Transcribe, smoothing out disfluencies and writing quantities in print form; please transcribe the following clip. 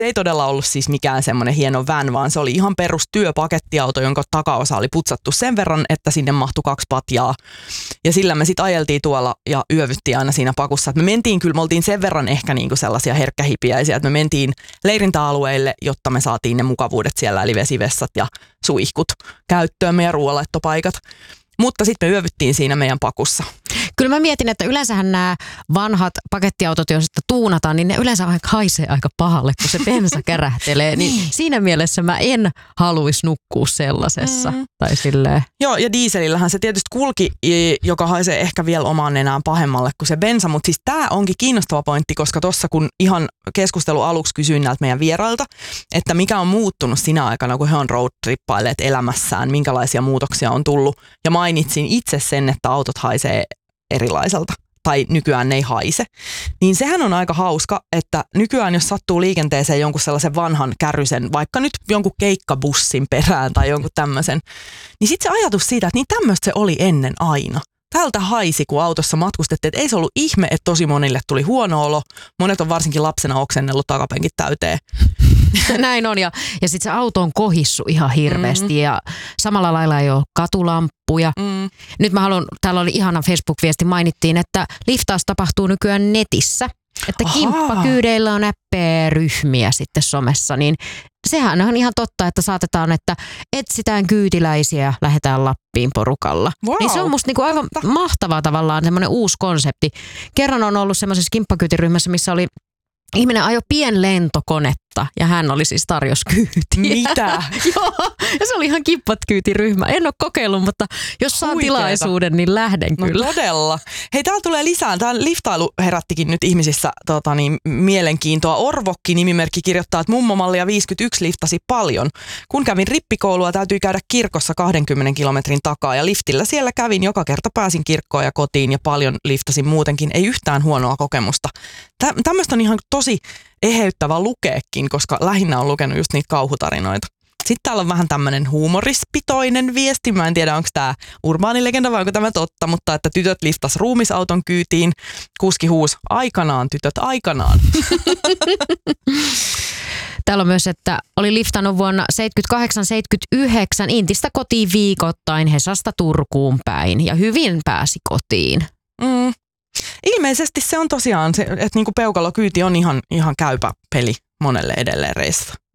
ei todella ollut siis mikään semmoinen hieno van, vaan se oli ihan perus työpakettiauto, jonka takaosa oli putsattu sen verran, että sinne mahtui 2 patjaa. Ja sillä me sitten ajeltiin tuolla ja yövyttiin aina siinä pakussa. Et me oltiin sen verran ehkä niinku sellaisia herkkähipiäisiä, että me mentiin leirintäalueille, jotta me saatiin ne mukavuudet siellä, eli vesivessat ja suihkut käyttöön, meidän ruoanlaittopaikat. Mutta sitten me yövyttiin siinä meidän pakussa. Kyllä mä mietin, että yleensähän nämä vanhat pakettiautot, joista tuunataan, niin ne yleensä haisee aika pahalle, kun se bensa kärähtelee. Niin siinä mielessä mä en haluaisi nukkua sellaisessa. Tai silleen. Joo, ja dieselillähän se tietysti kulki, joka haisee ehkä vielä omaan enää pahemmalle kuin se bensa. Mutta siis tämä onkin kiinnostava pointti, koska tuossa kun ihan keskustelu aluksi kysyin näiltä meidän vierailta, että mikä on muuttunut sinä aikana, kun he on roadtrippailleet elämässään, minkälaisia muutoksia on tullut. Ja mainitsin itse sen, että autot haisee erilaiselta tai nykyään ne ei haise, niin sehän on aika hauska, että nykyään jos sattuu liikenteeseen jonkun sellaisen vanhan kärrysen, vaikka nyt jonkun keikkabussin perään tai jonkun tämmöisen, niin sitten se ajatus siitä, että niin tämmöistä se oli ennen aina. Tältä haisi, kun autossa matkustettiin, että ei se ollut ihme, että tosi monille tuli huono olo. Monet on varsinkin lapsena oksennellut takapenkit täyteen. Näin on, ja sitten se auto on kohissu ihan hirveästi ja samalla lailla ei ole katulampuja. Nyt täällä oli ihana Facebook-viesti, mainittiin, että liftaus tapahtuu nykyään netissä. Että kimppakyydeillä on ryhmiä sitten somessa, niin sehän on ihan totta, että saatetaan, että etsitään kyytiläisiä ja lähdetään Lappiin porukalla. Wow. Niin se on musta niinku aivan mahtavaa tavallaan semmoinen uusi konsepti. Kerran on ollut semmoisessa kimppakyytiryhmässä, missä oli ihminen ajoi pienlentokonetta ja hän oli siis tarjos kyytiä. Mitä? Joo, ja se oli ihan kippatkyytiryhmä. En ole kokeillut, mutta jos saan tilaisuuden, niin lähden kyllä. No todella. Hei, täällä tulee lisää. Tämä liftailu herättikin nyt ihmisissä mielenkiintoa. Orvokki-nimimerkki kirjoittaa, että mummomallia 51 liftasi paljon. Kun kävin rippikoulua, täytyy käydä kirkossa 20 kilometrin takaa ja liftillä siellä kävin. Joka kerta pääsin kirkkoon ja kotiin ja paljon liftasin muutenkin. Ei yhtään huonoa kokemusta. Tämmöistä on ihan tosi eheyttävä lukeekin, koska lähinnä on lukenut just niitä kauhutarinoita. Sitten täällä on vähän tämmöinen huumorispitoinen viesti. Mä en tiedä, onko tämä urbaanilegenda vai onko tämä totta, mutta että tytöt liftas ruumisauton kyytiin. Kuski huusi, aikanaan tytöt, aikanaan. Täällä on myös, että oli liftannut vuonna 78-79 Intistä kotiin viikoittain Hesasta Turkuun päin ja hyvin pääsi kotiin. Ilmeisesti se on tosiaan, että niinku peukalokyyti on ihan käypä peli monelle edelleen reissussa.